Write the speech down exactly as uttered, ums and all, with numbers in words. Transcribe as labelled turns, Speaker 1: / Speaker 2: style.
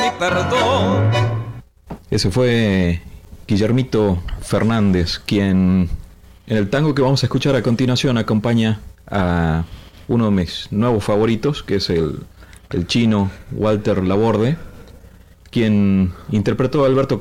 Speaker 1: perdón.
Speaker 2: Ese fue Guillermito Fernández, quien en el tango que vamos a escuchar a continuación acompaña a uno de mis nuevos favoritos, que es el, el chino Walter Laborde, quien interpretó a Alberto